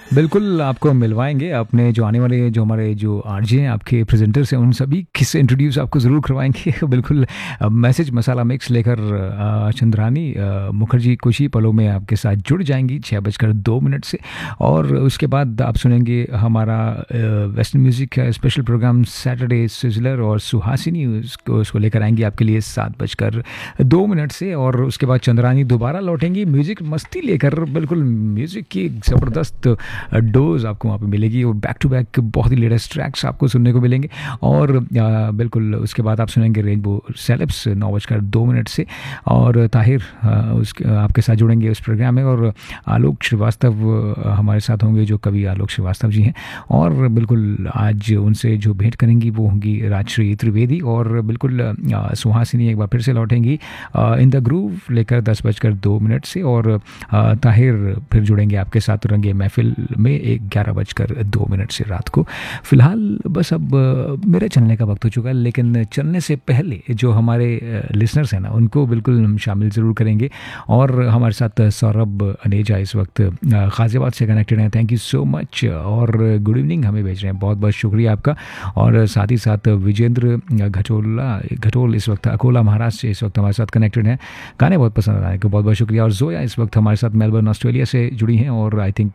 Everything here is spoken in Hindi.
बिल्कुल, आपको मिलवाएँगे अपने जो आने वाले जो हमारे जो आरजे हैं, आपके प्रेज़ेंटर्स हैं, उन सभी से इंट्रोड्यूस आपको ज़रूर करवाएँगे। बिल्कुल मैसेज मसाला मिक्स लेकर चंद्रानी मुखर्जी कुछ ही पलों में आपके साथ जुड़ जाएँगी 6:02 से और उसके बाद आप सुनेंगे हमारा वेस्टर्न म्यूज़िक का स्पेशल प्रोग्राम सैटरडे सिज़लर और सुहासिनी उसको लेकर आएँगी आपके लिए 7:02 से और उसके बाद चंद्रानी दोबारा लौटेंगी म्यूज़िक मस्ती लेकर। बिल्कुल म्यूज़िक की ज़बरदस्त डोज़ आपको वहाँ पे मिलेगी और बैक टू बैक बहुत ही लेटेस्ट ट्रैक्स आपको सुनने को मिलेंगे और बिल्कुल उसके बाद आप सुनेंगे रेनबो सेलेब्स 9:02 से और ताहिर उसके आपके साथ जुड़ेंगे उस प्रोग्राम में और आलोक श्रीवास्तव हमारे साथ होंगे जो कवि आलोक श्रीवास्तव जी हैं और बिल्कुल आज उनसे जो भेंट करेंगी वो होंगी राजश्री त्रिवेदी और बिल्कुल सुहासिनी एक बार फिर से लौटेंगी इन द ग्रूव लेकर 10:02 से और ताहिर फिर जुड़ेंगे आपके साथ रंगे महफिल में 11:02 से रात को। फिलहाल बस अब मेरे चलने का वक्त हो चुका है लेकिन चलने से पहले जो हमारे लिसनर्स हैं ना उनको बिल्कुल हम शामिल ज़रूर करेंगे और हमारे साथ सौरभ अनेजा इस वक्त गाज़ियाबाद से कनेक्टेड हैं। थैंक यू सो मच और गुड इवनिंग हमें भेज रहे हैं, बहुत बहुत शुक्रिया आपका। और साथ ही साथ विजेंद्र घटोल इस वक्त अकोला महाराष्ट्र से इस वक्त हमारे साथ कनेक्टेड हैं, गाने बहुत पसंद आए, बहुत बहुत शुक्रिया। और जोया इस वक्त हमारे साथ मेलबर्न ऑस्ट्रेलिया से जुड़ी हैं और आई थिंक